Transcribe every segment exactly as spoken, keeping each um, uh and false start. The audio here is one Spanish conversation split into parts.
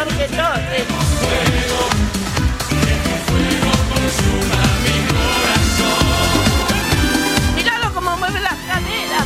Jorge Torres. Míralo como mueve las caderas.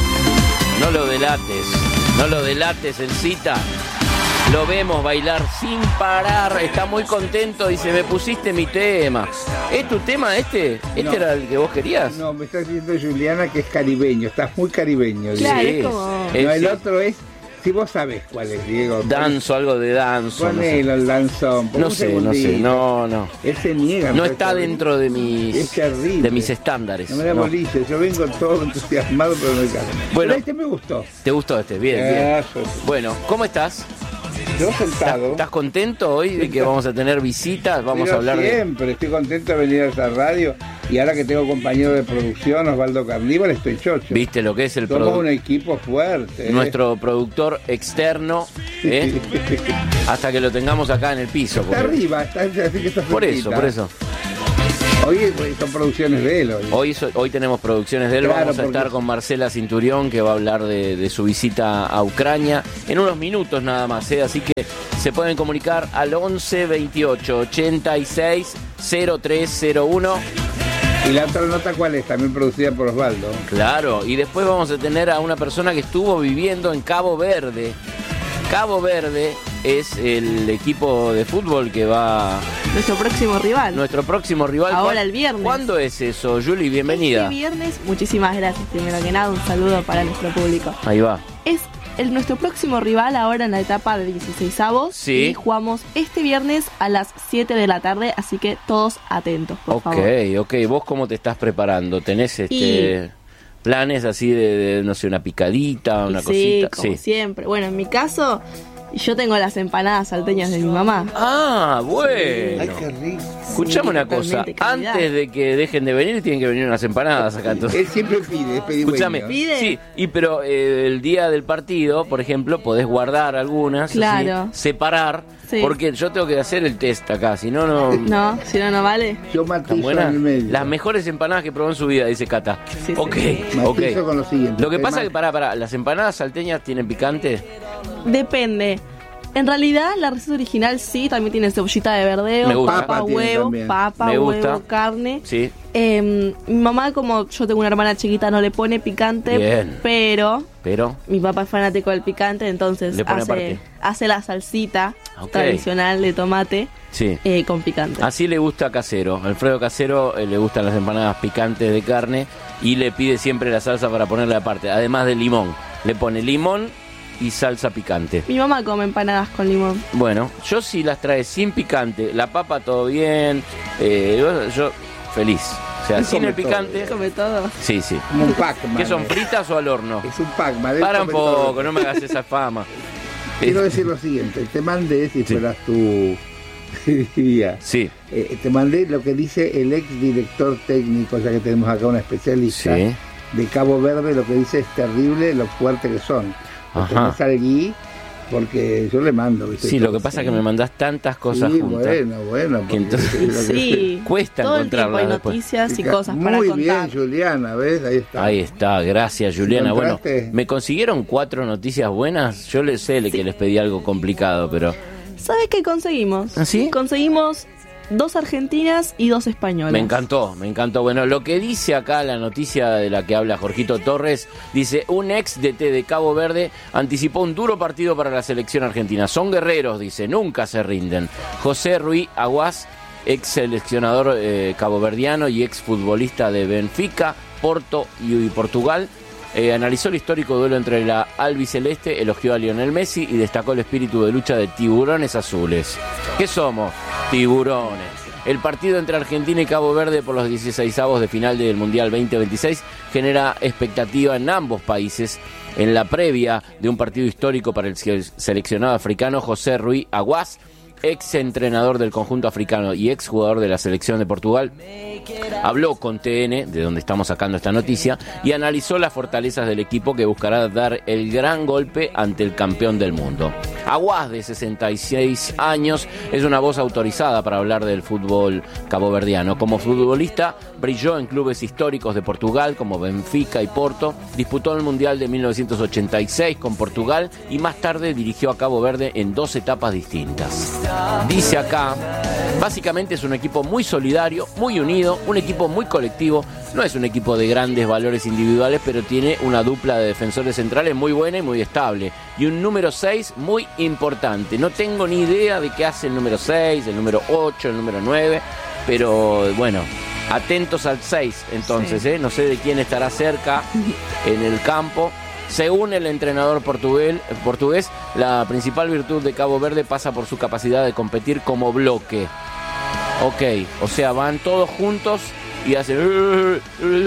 No lo delates, no lo delates, Elcita. Lo vemos bailar sin parar, está muy contento, dice, me pusiste mi tema. ¿Es tu tema este? ¿Este no. era el que vos querías? No, me está diciendo Juliana que es caribeño, estás muy caribeño. Claro, sí, es como... No, el otro es, si vos sabés cuál es, Diego. Danzo, algo de danzo. Ponelo, el danzón. No sé, no sé, no, no. Él se niega. No está dentro de mis, es terrible. de mis estándares. No me da no. bolilla, yo vengo todo entusiasmado, pero no hay caso. Bueno, pero este me gustó. ¿Te gustó este? Bien, bien. Bueno, ¿cómo estás? Yo sentado. ¿Estás, ¿Estás contento hoy de que vamos a tener visitas? Vamos pero a hablar siempre, de... siempre, estoy contento de venir a esta radio. Y ahora que tengo compañero de producción, Osvaldo Carníbal, estoy chocho. ¿Viste lo que es el Somos produ... un equipo fuerte. Nuestro ¿eh? productor externo, ¿eh? Hasta que lo tengamos acá en el piso. Está porque... arriba, está, así que está Por cerquita. eso, por eso. Hoy son producciones de él. Hoy, hoy, so, hoy tenemos producciones de él. Claro, Vamos a estar con Marcela Cinturión, que va a hablar de, de su visita a Ucrania en unos minutos nada más, ¿eh? Así que se pueden comunicar al once veintiocho ochenta y seis cero tres cero uno. Y la otra nota, ¿cuál es? También producida por Osvaldo. Claro, y después vamos a tener a una persona que estuvo viviendo en Cabo Verde. Cabo Verde es el equipo de fútbol que va... Nuestro próximo rival. Nuestro próximo rival. Ahora el viernes. ¿Cuándo es eso, Juli? Bienvenida. Este viernes, muchísimas gracias. Primero que nada, un saludo para nuestro público. Ahí va. Es el, nuestro próximo rival ahora en la etapa de dieciseisavos. Sí. Y jugamos este viernes a las siete de la tarde, así que todos atentos, por Ok, favor. ok. ¿Vos cómo te estás preparando? ¿Tenés este... Y... planes así de, de, no sé, una picadita, una sí, cosita? Como sí, siempre. Bueno, en mi caso, yo tengo las empanadas salteñas de mi mamá. Ah, bueno. Ay, qué rico. Escuchame una cosa, calidad. Antes de que dejen de venir, tienen que venir unas empanadas acá. Entonces. Él siempre pide, es pedigüeño. Escuchame, ¿Pide? sí, y pero eh, el día del partido, por ejemplo, podés guardar algunas, claro. así, separar, sí. porque yo tengo que hacer el test acá, si no, no... No, si no, no vale. Yo matizo en el medio. Las mejores empanadas que probó en su vida, dice Cata. Sí, ok, sí. ok. Matizo con lo siguiente. Lo que pasa Tema- es que, pará, pará, ¿las empanadas salteñas tienen picante? Depende. En realidad, la receta original sí, también tiene cebollita de verdeo, Me gusta. papa, Papa tiene huevo, también. papa, Me huevo, gusta. carne. Sí. Eh, mi mamá, como yo tengo una hermana chiquita, no le pone picante, Bien. pero Pero... mi papá es fanático del picante, entonces Le pone hace, aparte. hace la salsita Ok. tradicional de tomate Sí. eh, con picante. Así le gusta a Casero. Alfredo Casero eh, le gustan las empanadas picantes de carne y le pide siempre la salsa para ponerle aparte, además de limón. Le pone limón y salsa picante. Mi mamá come empanadas con limón. Bueno, yo sí las trae sin picante. La papa todo bien. Eh, yo, yo feliz. O sea, Él sin come el picante. Come todo. Sí, sí. Como un Pac-Man. ¿Qué son, fritas o al horno? Es un Pac-Man. él Para un come todo. poco, no me hagas esa fama. Quiero decir lo siguiente, te mandé, si Sí. fueras tú, diría, Sí, eh, te mandé lo que dice el ex director técnico, ya que tenemos acá una especialista, sí. de Cabo Verde, lo que dice es terrible lo fuerte que son. Lo Ajá. tenés allí, porque yo le mando. ¿viste? Sí, lo que pasa es que me mandás tantas cosas Sí, juntas. bueno, bueno. Que entonces- porque- lo que- Sí, Cuesta todo el tiempo encontrarlas hay después. noticias y cosas para Muy contar. bien, Juliana, ¿ves? Ahí está. Ahí está, gracias Juliana. Bueno, ¿Encontraste? ¿me consiguieron cuatro noticias buenas? Yo les sé que les pedí algo complicado, pero... ¿Sabes qué conseguimos? ¿Ah, sí? Conseguimos dos argentinas y dos españolas. Me encantó, me encantó. Bueno, lo que dice acá la noticia de la que habla Jorgito Torres, dice, un ex D T de Cabo Verde anticipó un duro partido para la selección argentina. Son guerreros, dice, nunca se rinden. José Ruiz Aguas, ex seleccionador eh, caboverdiano y ex futbolista de Benfica, Porto y, y Portugal, eh, analizó el histórico duelo entre la albiceleste, elogió a Lionel Messi y destacó el espíritu de lucha de tiburones azules. ¿Qué somos? Tiburones. El partido entre Argentina y Cabo Verde por los dieciseisavos de final del Mundial veinte veintiséis genera expectativa en ambos países. En la previa de un partido histórico para el seleccionado africano, José Ruiz Aguas ex entrenador del conjunto africano y ex jugador de la selección de Portugal, habló con T N, de donde estamos sacando esta noticia, y analizó las fortalezas del equipo que buscará dar el gran golpe ante el campeón del mundo. Aguas, de sesenta y seis años, es una voz autorizada para hablar del fútbol caboverdiano. Como futbolista, brilló en clubes históricos de Portugal como Benfica y Porto, disputó el Mundial de mil novecientos ochenta y seis con Portugal y más tarde dirigió a Cabo Verde en dos etapas distintas. Dice acá, básicamente es un equipo muy solidario, muy unido, un equipo muy colectivo. No es un equipo de grandes valores individuales, pero tiene una dupla de defensores centrales muy buena y muy estable. Y un número seis muy importante. No tengo ni idea de qué hace el número seis, el número ocho, el número nueve, pero bueno, atentos al seis entonces, sí. ¿eh? No sé de quién estará cerca en el campo. Según el entrenador portugués, portugués, la principal virtud de Cabo Verde pasa por su capacidad de competir como bloque. Ok, o sea, van todos juntos y hacen...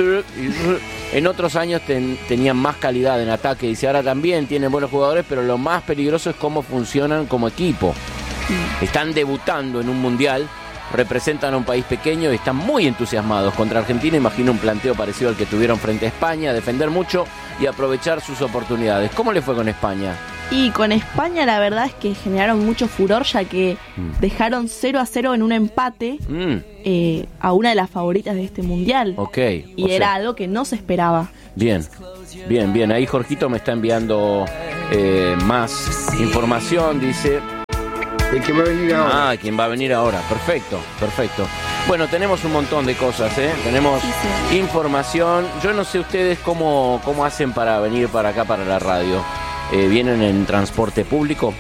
En otros años ten, tenían más calidad en ataque, dice, ahora también tienen buenos jugadores, pero lo más peligroso es cómo funcionan como equipo. Están debutando en un mundial, representan a un país pequeño y están muy entusiasmados. Contra Argentina imagino un planteo parecido al que tuvieron frente a España, defender mucho y aprovechar sus oportunidades. ¿Cómo le fue con España? Y con España la verdad es que generaron mucho furor, ya que mm. dejaron cero a cero en un empate mm. eh, a una de las favoritas de este mundial. Ok. Y era sea... algo que no se esperaba. Bien, bien, bien. Ahí Jorgito me está enviando eh, más información, dice... El que va a venir ahora. Ah, quien va a venir ahora. Perfecto, perfecto. Bueno, tenemos un montón de cosas, ¿eh? Tenemos sí, sí. información. Yo no sé ustedes cómo, cómo hacen para venir para acá, para la radio. Eh, ¿Vienen en transporte público?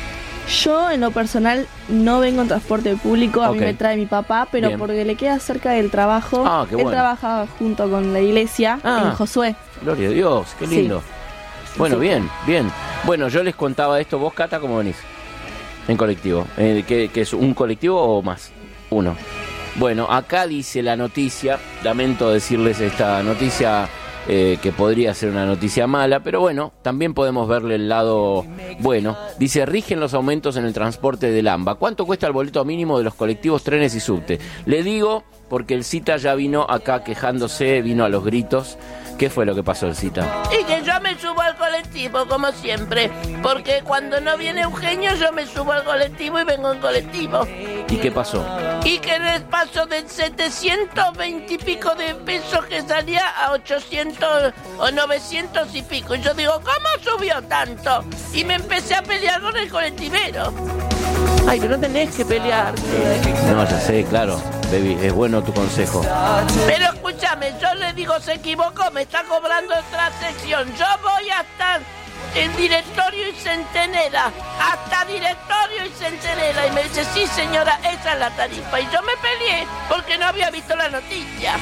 Yo, en lo personal, no vengo en transporte público. A okay. mí me trae mi papá, pero Bien. porque le queda cerca del trabajo. Ah, qué bueno. Él trabaja junto con la iglesia ah, en Josué. Gloria a Dios, qué lindo. Sí. Bueno, sí. bien, bien. Bueno, yo les contaba esto. ¿Vos, Cata, cómo venís? En colectivo. Eh, ¿qué, ¿Qué es? ¿Un colectivo o más? Uno. Bueno, acá dice la noticia. Lamento decirles esta noticia... Eh, que podría ser una noticia mala, pero bueno, también podemos verle el lado bueno. Dice, rigen los aumentos en el transporte del AMBA. ¿Cuánto cuesta el boleto mínimo de los colectivos, trenes y subte? Le digo, porque el Cita ya vino acá quejándose, vino a los gritos. ¿Qué fue lo que pasó, el Cita? Y que yo me subo al colectivo, como siempre, porque cuando no viene Eugenio, yo me subo al colectivo y vengo en colectivo. ¿Y qué pasó? Y que les paso de setecientos veinte y pico de pesos que salía a ochocientos o novecientos y pico. Y yo digo, ¿cómo subió tanto? Y me empecé a pelear con el colectivero. Ay, pero no tenés que pelearte. No, ya sé, claro, baby, es bueno tu consejo. Pero escúchame, yo le digo, se equivocó, me está cobrando otra sección. Yo voy hasta el directorio y centenera, hasta directorio y centenera. Y me dice, sí señora, esa es la tarifa. Y yo me peleé porque no había visto la noticia.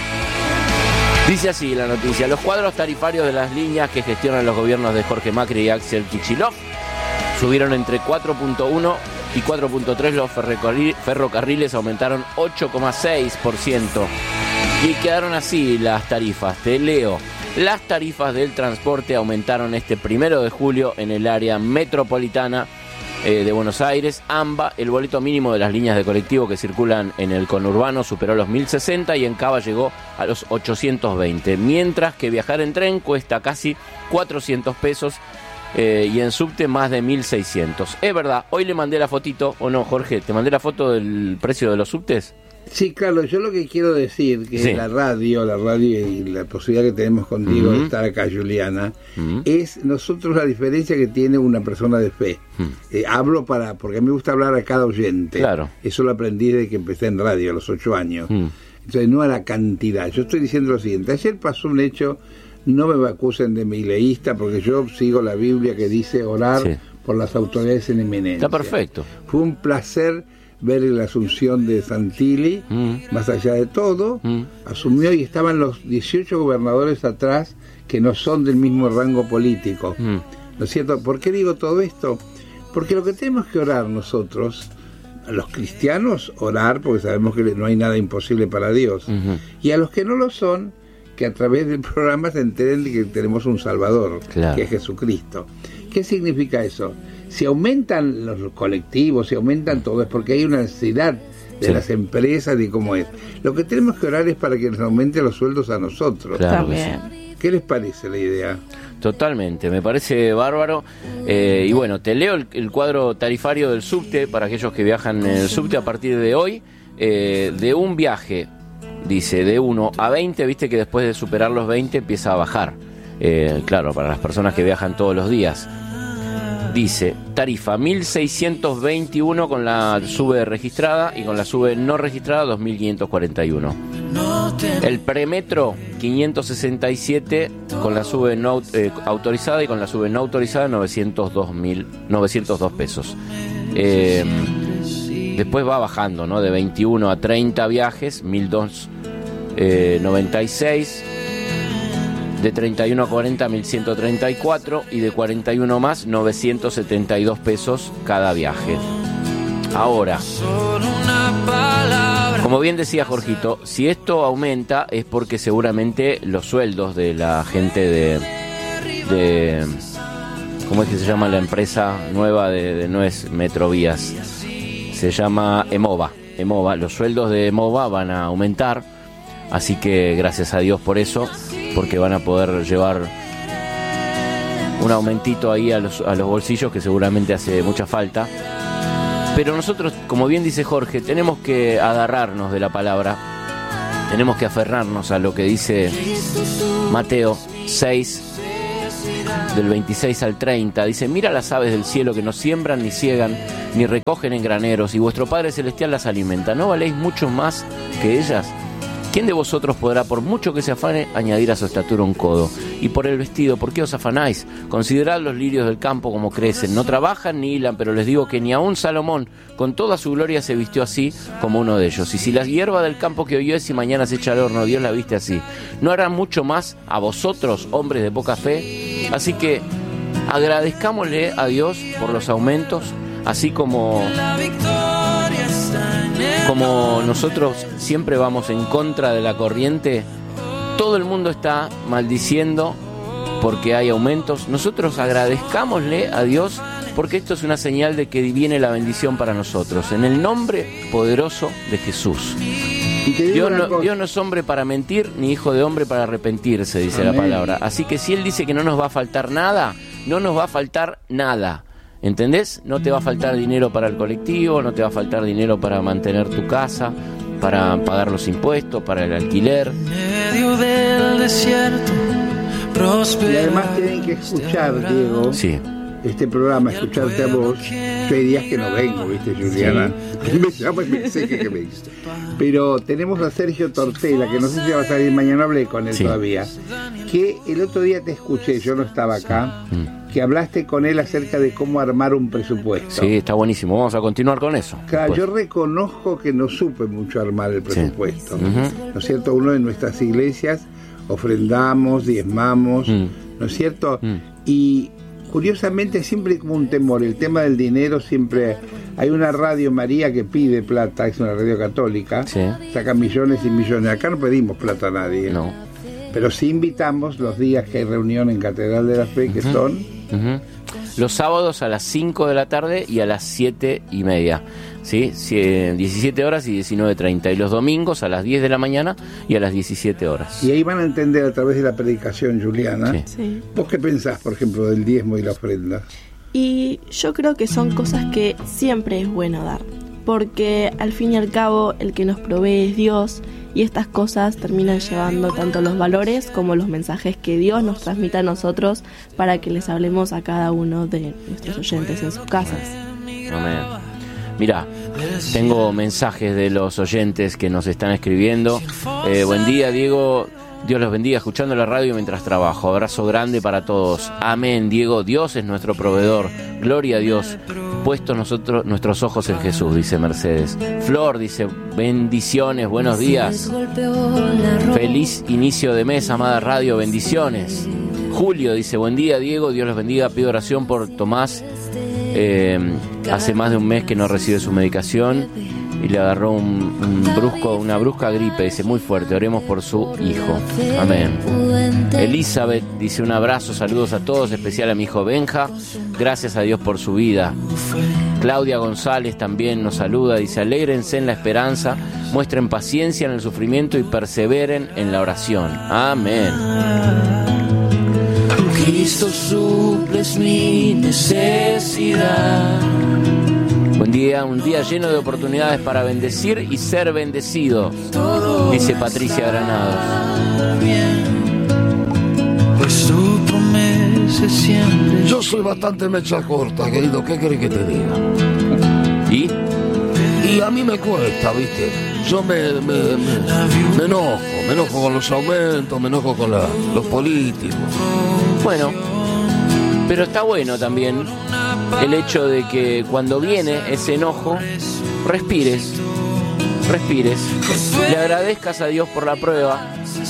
Dice así la noticia, los cuadros tarifarios de las líneas que gestionan los gobiernos de Jorge Macri y Axel Kicillof subieron entre cuatro punto uno y cuatro punto tres, los ferrocarriles aumentaron ocho coma seis por ciento y quedaron así las tarifas. Te leo, las tarifas del transporte aumentaron este primero de julio en el área metropolitana eh, de Buenos Aires, AMBA. El boleto mínimo de las líneas de colectivo que circulan en el conurbano superó los mil sesenta y en Cava llegó a los ochocientos veinte, mientras que viajar en tren cuesta casi cuatrocientos pesos. Eh, y en subte más de mil seiscientos. Es verdad, hoy le mandé la fotito, ¿o no, Jorge? ¿Te mandé la foto del precio de los subtes? Sí, claro, yo lo que quiero decir, que sí. la radio, la radio y la posibilidad que tenemos contigo uh-huh. de estar acá, Juliana, uh-huh. es nosotros la diferencia que tiene una persona de fe. Uh-huh. Eh, hablo para, porque a mí me gusta hablar a cada oyente. Claro. Eso lo aprendí desde que empecé en radio, a los ocho años. Uh-huh. Entonces, no a la cantidad. Yo estoy diciendo lo siguiente, ayer pasó un hecho... No me acusen de mileísta porque yo sigo la Biblia que dice orar sí. por las autoridades en eminencia. Está perfecto. Fue un placer ver la asunción de Santilli, mm. más allá de todo, mm. asumió y estaban los dieciocho gobernadores atrás que no son del mismo rango político. Mm. ¿No es cierto? ¿Por qué digo todo esto? Porque lo que tenemos que orar nosotros, a los cristianos, orar porque sabemos que no hay nada imposible para Dios. Mm-hmm. Y a los que no lo son, que a través del programa se enteren de que tenemos un Salvador, claro. que es Jesucristo. ¿Qué significa eso? Si aumentan los colectivos, si aumentan todo, es porque hay una necesidad de sí. las empresas y cómo es. Lo que tenemos que orar es para que nos aumenten los sueldos a nosotros. Claro, también. Sí. ¿Qué les parece la idea? Totalmente, me parece bárbaro. Eh, y bueno, te leo el, el cuadro tarifario del subte para aquellos que viajan en el subte a partir de hoy. Eh, de un viaje, dice, de uno a veinte, viste que después de superar los veinte empieza a bajar. Eh, claro, para las personas que viajan todos los días. Dice, tarifa mil seiscientos veintiuno con la sube registrada y con la sube no registrada dos mil quinientos cuarenta y uno. El premetro quinientos sesenta y siete con la sube no eh, autorizada y con la sube no autorizada novecientos dos pesos. Eh, después va bajando, ¿no? De veintiuno a treinta viajes, mil doscientos noventa y seis. De treinta y uno a cuarenta, mil ciento treinta y cuatro. Y de cuarenta y uno más, novecientos setenta y dos pesos cada viaje. Ahora, como bien decía Jorgito, si esto aumenta es porque seguramente los sueldos de la gente de... de ¿cómo es que se llama la empresa nueva? De, de no es Metrovías, se llama Emova. Emova, los sueldos de Emova van a aumentar, así que gracias a Dios por eso, porque van a poder llevar un aumentito ahí a los, a los bolsillos que seguramente hace mucha falta. Pero nosotros, como bien dice Jorge, tenemos que agarrarnos de la palabra, tenemos que aferrarnos a lo que dice Mateo seis, del veintiséis al treinta. Dice, mira las aves del cielo que no siembran ni ciegan ni recogen en graneros, y vuestro Padre Celestial las alimenta. ¿No valéis mucho más que ellas? ¿Quién de vosotros podrá, por mucho que se afane, añadir a su estatura un codo? Y por el vestido, ¿por qué os afanáis? Considerad los lirios del campo como crecen. No trabajan ni hilan, pero les digo que ni aun Salomón, con toda su gloria, se vistió así como uno de ellos. Y si la hierba del campo que hoy es y mañana se echa al horno, Dios la viste así, ¿no hará mucho más a vosotros, hombres de poca fe? Así que agradezcámosle a Dios por los aumentos, así como... Como nosotros siempre vamos en contra de la corriente, todo el mundo está maldiciendo porque hay aumentos. Nosotros agradezcámosle a Dios porque esto es una señal de que viene la bendición para nosotros. En el nombre poderoso de Jesús. Dios no, Dios no es hombre para mentir, ni hijo de hombre para arrepentirse, dice Amén. La palabra. Así que si Él dice que no nos va a faltar nada, no nos va a faltar nada. ¿Entendés? No te va a faltar dinero para el colectivo, no te va a faltar dinero para mantener tu casa, para pagar los impuestos, para el alquiler. En medio del desierto, y además tienen que escuchar, Diego, sí. este programa, escucharte a vos. Yo hay días que no vengo, ¿viste, Juliana? Sí. Me llama y me sé que, que me dice. Pero tenemos a Sergio Tortela, que no sé si va a salir mañana, hablé con él sí. todavía. Que el otro día te escuché, yo no estaba acá. Mm. Que hablaste con él acerca de cómo armar un presupuesto. Sí, está buenísimo. Vamos a continuar con eso. Claro, yo reconozco que no supe mucho armar el presupuesto. Sí. Uh-huh. ¿No es cierto? Uno de nuestras iglesias ofrendamos, diezmamos, mm. ¿no es cierto? Mm. Y curiosamente siempre hay como un temor. El tema del dinero siempre... Hay una radio María que pide plata, es una radio católica, sí. saca millones y millones. Acá no pedimos plata a nadie. No. Pero sí invitamos los días que hay reunión en Catedral de la Fe, que uh-huh. son... Uh-huh. Los sábados a las cinco de la tarde y a las siete y media, ¿sí? diecisiete horas y diecinueve treinta. Y los domingos a las diez de la mañana y a las diecisiete horas. Y ahí van a entender a través de la predicación, Juliana. Sí. Sí. ¿Vos qué pensás, por ejemplo, del diezmo y la ofrenda? Y yo creo que son cosas que siempre es bueno dar, porque al fin y al cabo el que nos provee es Dios, y estas cosas terminan llevando tanto los valores como los mensajes que Dios nos transmite a nosotros para que les hablemos a cada uno de nuestros oyentes en sus casas. Amén. Mira, tengo mensajes de los oyentes que nos están escribiendo. Eh, buen día, Diego. Dios los bendiga, escuchando la radio mientras trabajo. Abrazo grande para todos. Amén, Diego. Dios es nuestro proveedor. Gloria a Dios. Puestos nosotros nuestros ojos en Jesús, dice Mercedes. Flor dice, bendiciones, buenos días. Feliz inicio de mes, amada radio, bendiciones. Julio dice, buen día, Diego. Dios los bendiga. Pido oración por Tomás. Eh, hace más de un mes que no recibe su medicación y le agarró un, un brusco, una brusca gripe, dice, muy fuerte. Oremos por su hijo. Amén. Elizabeth dice un abrazo, saludos a todos, especial a mi hijo Benja, gracias a Dios por su vida. Claudia González también nos saluda, dice alégrense en la esperanza, muestren paciencia en el sufrimiento y perseveren en la oración. Amén. Cristo suples mi necesidad. Buen día, un día lleno de oportunidades para bendecir y ser bendecido, dice Patricia Granados. Pues tu promesa siempre. Yo soy bastante mecha corta, querido, ¿qué querés que te diga? ¿Y? Y a mí me cuesta, ¿viste? Yo me, me, me, me enojo, me enojo con los aumentos, me enojo con la, los políticos. Bueno, pero está bueno también el hecho de que cuando viene ese enojo, respires, respires, le agradezcas a Dios por la prueba,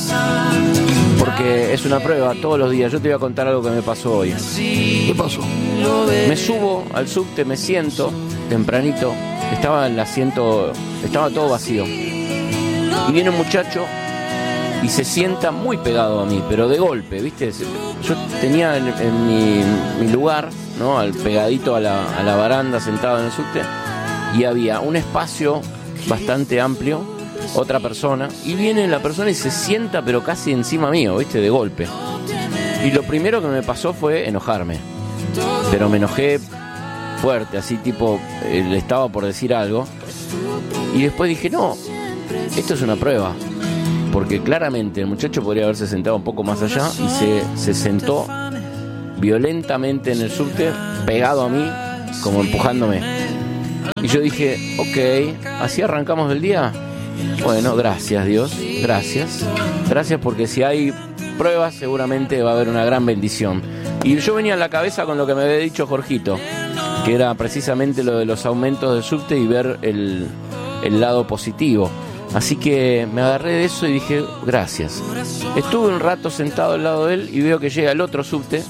porque es una prueba todos los días. Yo te voy a contar algo que me pasó hoy. ¿Qué pasó? Me subo al subte, me siento tempranito, estaba el asiento, estaba todo vacío, y viene un muchacho y se sienta muy pegado a mí, pero de golpe, ¿viste? Yo tenía en, en mi, mi lugar, ¿no? Al pegadito a la, a la baranda, sentado en el subte, y había un espacio bastante amplio, otra persona, y viene la persona y se sienta, pero casi encima mío, ¿viste? De golpe. Y lo primero que me pasó fue enojarme, pero me enojé fuerte, así tipo, eh, le estaba por decir algo, y después dije, no, esto es una prueba. Porque claramente el muchacho podría haberse sentado un poco más allá y se, se sentó violentamente en el subte, pegado a mí, como empujándome. Y yo dije, ok, ¿así arrancamos el día? Bueno, gracias Dios, gracias. Gracias porque si hay pruebas seguramente va a haber una gran bendición. Y yo venía en la cabeza con lo que me había dicho Jorgito, que era precisamente lo de los aumentos del subte y ver el, el lado positivo. Así que me agarré de eso y dije, gracias. Estuve un rato sentado al lado de él y veo que llega el otro subte,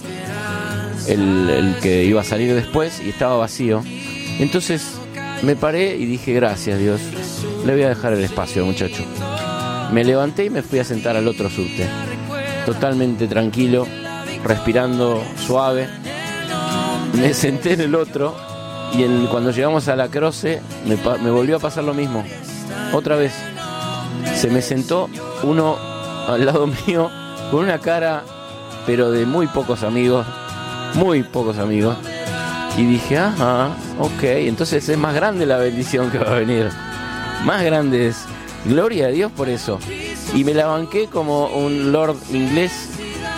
el, el que iba a salir después, y estaba vacío. Entonces me paré y dije, gracias Dios, le voy a dejar el espacio al muchacho. Me levanté y me fui a sentar al otro subte, totalmente tranquilo, respirando suave. Me senté en el otro y en, cuando llegamos a la Croce me, me volvió a pasar lo mismo. Otra vez se me sentó uno al lado mío con una cara pero de muy pocos amigos, muy pocos amigos, y dije, ajá, ok, entonces es más grande la bendición que va a venir, más grande es, gloria a Dios por eso. Y me la banqué como un lord inglés,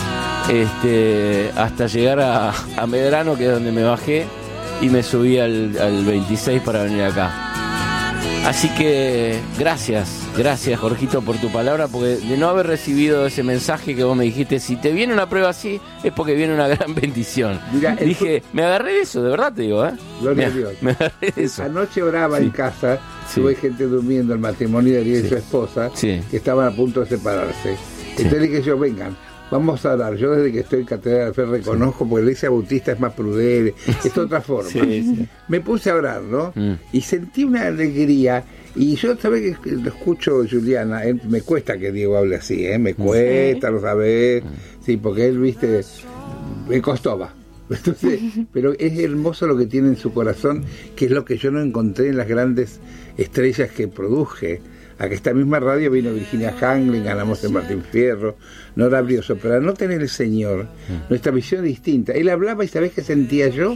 este, hasta llegar a, a Medrano, que es donde me bajé, y me subí al, al veintiséis para venir acá. Así que gracias, gracias Jorgito por tu palabra, porque de no haber recibido ese mensaje que vos me dijiste, si te viene una prueba así, es porque viene una gran bendición. Mirá, dije, me agarré de eso, de verdad te digo, ¿eh? Gloria me, a Dios. Me agarré de eso. Anoche oraba sí. en casa, sí. tuve gente durmiendo, el matrimonio de Ariel sí. y su esposa, sí. que estaban a punto de separarse. Sí. Entonces dije yo, vengan, vamos a orar. Yo desde que estoy en Catedral de Fe reconozco, sí. porque la iglesia bautista es más prudente, es otra forma. Sí, sí. Me puse a orar, ¿no? Mm. Y sentí una alegría. Y yo, ¿sabés que lo escucho, Juliana? Él, me cuesta que Diego hable así, ¿eh? Me cuesta, sí. lo sabés. Sí, porque él, viste, me costó, va. Entonces, pero es hermoso lo que tiene en su corazón, que es lo que yo no encontré en las grandes estrellas que produje. A que esta misma radio vino Virginia Hanglin, ganamos en Martín Fierro, Nora Brioso, pero al no tener el Señor, mm. nuestra visión es distinta. Él hablaba y ¿sabés qué sentía yo?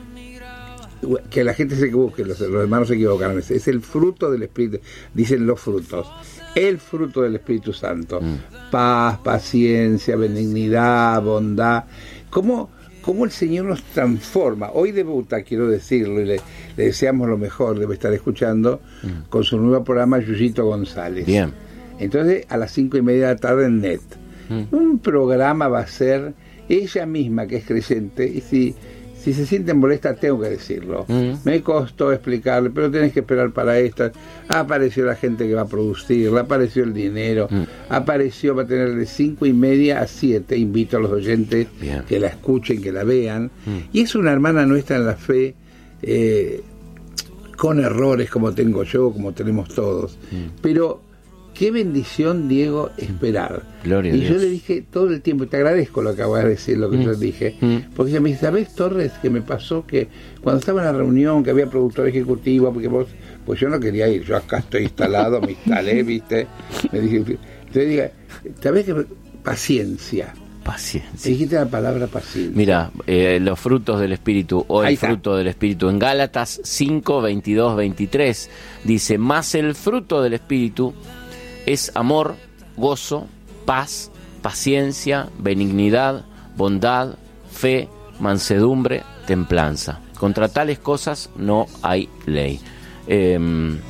Mm. Que la gente se equivoque, los, los hermanos se equivocaron. Es, es el fruto del Espíritu, dicen los frutos. El fruto del Espíritu Santo. Mm. Paz, paciencia, benignidad, bondad. ¿Cómo, cómo el Señor nos transforma? Hoy debuta, quiero decirlo, y le, le deseamos lo mejor, debe estar escuchando, mm. con su nuevo programa Yuyito González. Bien. Entonces, a las cinco y media de la tarde en Net. Mm. Un programa va a ser ella misma, que es creyente, y si... Si se sienten molesta, tengo que decirlo. Mm. Me costó explicarle, pero tenés que esperar para esta. Apareció la gente que va a producirla, apareció el dinero, mm. apareció, va a tener de cinco y media a siete. Invito a los oyentes Bien. que la escuchen, que la vean. Mm. Y es una hermana nuestra en la fe, eh, con errores como tengo yo, como tenemos todos. Mm. Pero qué bendición, Diego, esperar. Gloria y a yo Dios. le dije todo el tiempo, te agradezco lo que acabas de decir, lo que Mm. yo dije, Mm. porque ella me dice, ¿sabés, Torres, que me pasó que cuando estaba en la reunión, que había productor ejecutivo, porque vos, pues yo no quería ir, yo acá estoy instalado, me instalé, viste, me dije, entonces diga, ¿sabés que paciencia? Paciencia. Dijiste la palabra paciencia. Mira, eh, los frutos del Espíritu, o Ahí el está. fruto del Espíritu, en Gálatas cinco, veintidós, veintitrés, dice, más el fruto del Espíritu es amor, gozo, paz, paciencia, benignidad, bondad, fe, mansedumbre, templanza. Contra tales cosas no hay ley. Eh,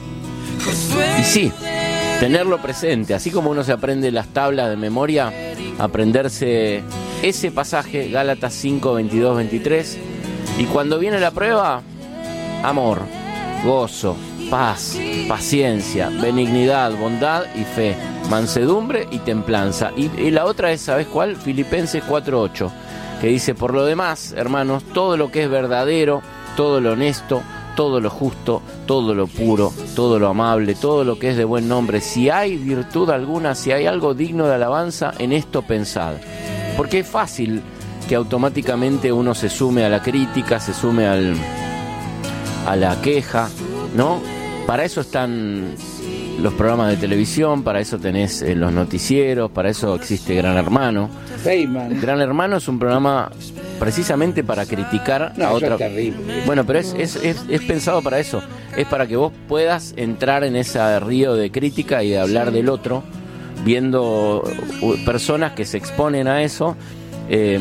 y sí, tenerlo presente, así como uno se aprende las tablas de memoria, aprenderse ese pasaje, Gálatas cinco, veintidós, veintitrés, y cuando viene la prueba, amor, gozo, paz, paciencia, benignidad, bondad y fe, mansedumbre y templanza. Y, y la otra es, ¿sabes cuál? Filipenses cuatro, ocho, que dice, por lo demás, hermanos, todo lo que es verdadero, todo lo honesto, todo lo justo, todo lo puro, todo lo amable, todo lo que es de buen nombre, si hay virtud alguna, si hay algo digno de alabanza, en esto pensad. Porque es fácil que automáticamente uno se sume a la crítica, se sume al, a la queja, ¿no? Para eso están los programas de televisión, para eso tenés eh, los noticieros, para eso existe Gran Hermano. Feynman. Gran Hermano es un programa precisamente para criticar No, a eso otra. es terrible. Bueno, pero es, es, es, es pensado para eso. Es para que vos puedas entrar en ese río de crítica y de hablar del otro, viendo uh, personas que se exponen a eso eh,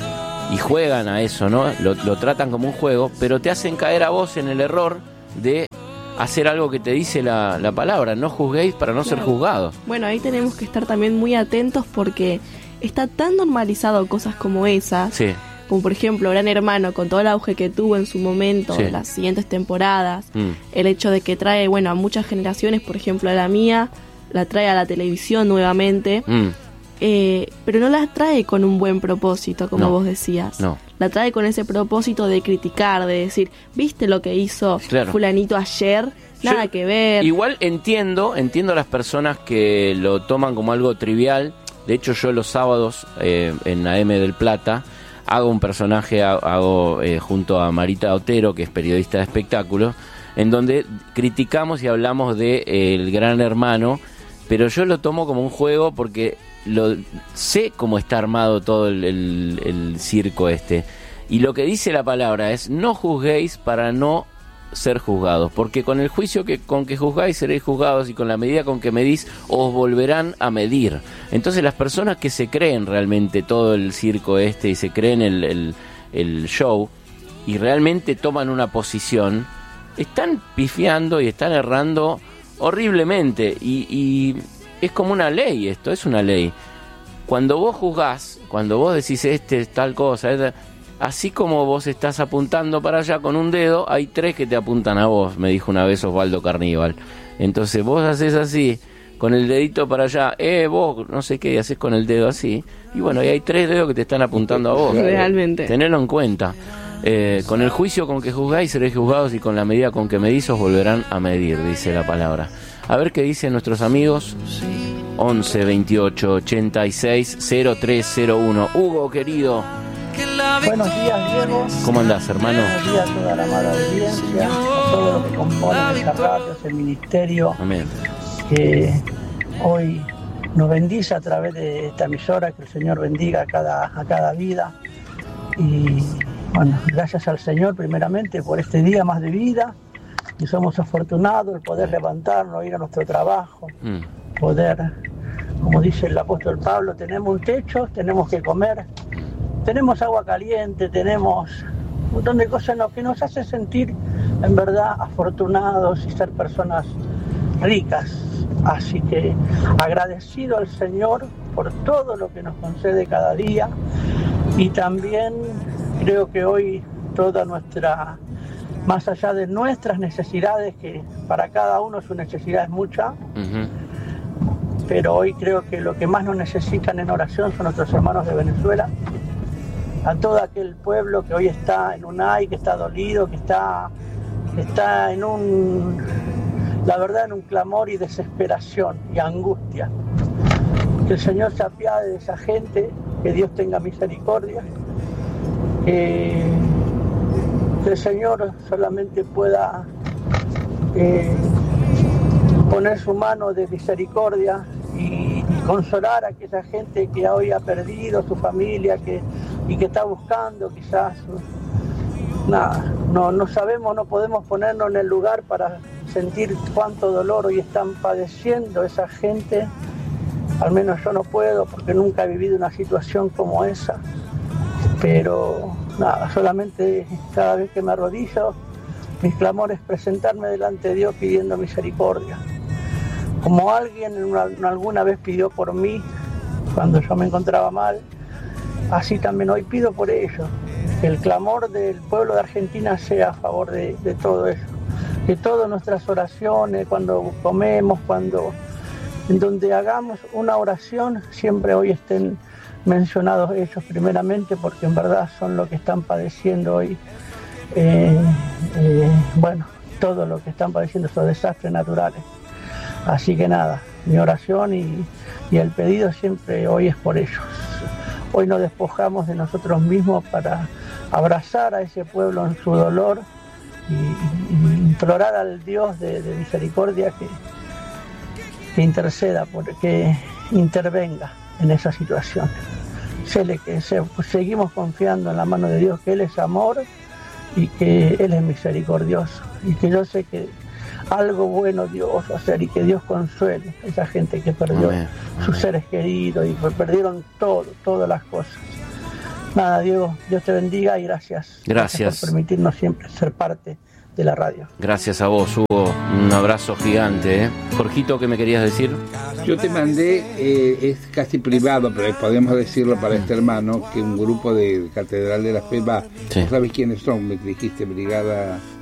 y juegan a eso, ¿no? Lo, lo tratan como un juego, pero te hacen caer a vos en el error de hacer algo que te dice la, la palabra. No juzguéis para no ser juzgados. Bueno, ahí tenemos que estar también muy atentos porque está tan normalizado cosas como esas, Sí. como por ejemplo Gran Hermano, con todo el auge que tuvo en su momento, Sí. las siguientes temporadas, Mm. el hecho de que trae, bueno, a muchas generaciones, por ejemplo a la mía, la trae a la televisión nuevamente, Mm. eh, pero no la trae con un buen propósito, como No. vos decías. No. La trae con ese propósito de criticar, de decir, ¿viste lo que hizo Claro. fulanito ayer? Nada Yo que ver. Igual entiendo, entiendo a las personas que lo toman como algo trivial. De hecho, yo los sábados eh, en A M del Plata hago un personaje, ha- hago eh, junto a Marita Otero, que es periodista de espectáculos, en donde criticamos y hablamos de eh, el Gran Hermano, pero yo lo tomo como un juego porque lo sé cómo está armado todo el, el- el circo este. Y lo que dice la palabra es, no juzguéis para no ser juzgados, porque con el juicio que con que juzgáis seréis juzgados, y con la medida con que medís os volverán a medir. Entonces las personas que se creen realmente todo el circo este y se creen el, el, el show y realmente toman una posición, están pifiando y están errando horriblemente, y, y es como una ley. Esto es una ley. Cuando vos juzgás, cuando vos decís este es tal cosa, esta, así como vos estás apuntando para allá con un dedo, hay tres que te apuntan a vos, me dijo una vez Osvaldo Carníbal. Entonces vos haces así, con el dedito para allá, eh, vos, no sé qué, y haces con el dedo así, y bueno, y hay tres dedos que te están apuntando a vos. Realmente. Tenedlo en cuenta. Eh, con el juicio con que juzgáis seréis juzgados, y con la medida con que medís os volverán a medir, dice la palabra. A ver qué dicen nuestros amigos. once, veintiocho, ochenta y seis, cero tres cero uno. Hugo, querido, Buenos días, Diego. ¿cómo andás, hermano? Buenos días a toda la amada audiencia, a todos los que componen esta radio, este ministerio Amén. que hoy nos bendice a través de esta emisora. Que el Señor bendiga a cada, a cada vida. Y bueno, gracias al Señor primeramente por este día más de vida. Y somos afortunados el poder levantarnos, ir a nuestro trabajo, Mm. poder, como dice el apóstol Pablo, tenemos un techo, tenemos que comer, tenemos agua caliente, tenemos un montón de cosas ¿no? que nos hace sentir en verdad afortunados y ser personas ricas. Así que agradecido al Señor por todo lo que nos concede cada día, y también creo que hoy toda nuestra, más allá de nuestras necesidades, que para cada uno su necesidad es mucha, Ujú. pero hoy creo que lo que más nos necesitan en oración son nuestros hermanos de Venezuela, a todo aquel pueblo que hoy está en un ay, que está dolido, que está, que está en un la verdad en un clamor y desesperación y angustia. Que el Señor se apiade de esa gente, que Dios tenga misericordia, que, que el Señor solamente pueda eh, poner su mano de misericordia y, y consolar a aquella gente que hoy ha perdido su familia que, y que está buscando quizás. Nada, no, no sabemos, no podemos ponernos en el lugar para sentir cuánto dolor hoy están padeciendo esa gente. Al menos yo no puedo porque nunca he vivido una situación como esa. Pero nada, solamente cada vez que me arrodillo, mis clamores es presentarme delante de Dios pidiendo misericordia. Como alguien una, alguna vez pidió por mí cuando yo me encontraba mal, así también hoy pido por ellos. Que el clamor del pueblo de Argentina sea a favor de, de todo eso. Que todas nuestras oraciones, cuando comemos, cuando en donde hagamos una oración, siempre hoy estén mencionados ellos primeramente, porque en verdad son los que están padeciendo hoy, eh, eh, bueno, todo lo que están padeciendo estos desastres naturales. Así que nada, mi oración y, y el pedido siempre hoy es por ellos. Hoy nos despojamos de nosotros mismos para abrazar a ese pueblo en su dolor y, y, y implorar al Dios de, de misericordia que, que interceda, que intervenga en esa situación. Sé que se, pues seguimos confiando en la mano de Dios, que Él es amor y que Él es misericordioso y que yo sé que algo bueno Dios va a hacer y que Dios consuele a esa gente que perdió Amén. sus Amén. seres queridos y perdieron todo, todas las cosas. Nada, Diego, Dios te bendiga y gracias. Gracias. Gracias por permitirnos siempre ser parte de la radio. Gracias a vos, Hugo. Un abrazo gigante. ¿eh? Jorgito, ¿qué me querías decir? Yo te mandé, eh, es casi privado, pero podemos decirlo para este hermano, que un grupo de Catedral de la Fe va. Sí. ¿Sabes quiénes son? Me dijiste, Brigada...